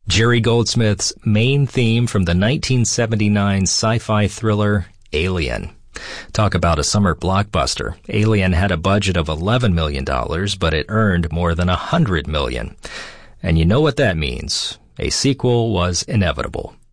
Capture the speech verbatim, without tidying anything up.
Jerry Goldsmith's main theme from the nineteen seventy-nine sci-fi thriller Alien. Talk about a summer blockbuster. Alien had a budget of eleven million dollars, but it earned more than one hundred million dollars. And you know what that means. A sequel was inevitable.